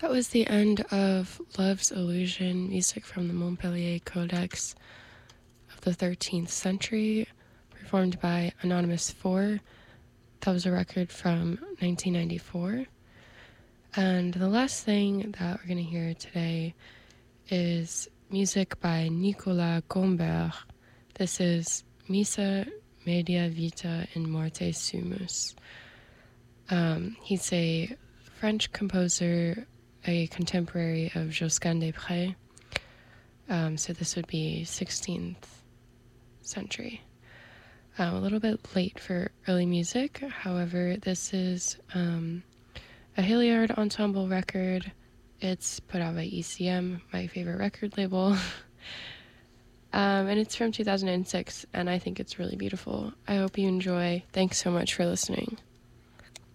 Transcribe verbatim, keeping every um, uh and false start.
That was the end of Love's Illusion, music from the Montpellier Codex of the thirteenth century, performed by Anonymous four. That was a record from nineteen ninety-four. And the last thing that we're going to hear today is music by Nicolas Gombert. This is Missa Media Vita in Morte Sumus. Um, he's a French composer, a contemporary of Josquin des Prés. Um, so this would be sixteenth century. Um, a little bit late for early music. However, this is um, a Hilliard Ensemble record. It's put out by E C M, my favorite record label. um, and it's from two thousand six, and I think it's really beautiful. I hope you enjoy. Thanks so much for listening.